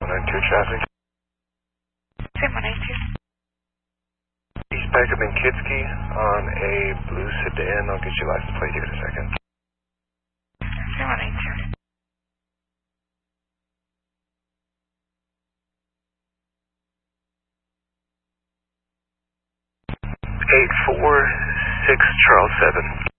192 traffic. Same 192. East backup in Kitsky on a blue sedan. I'll get your license plate here in a second. Same 192. 846 Charles 7.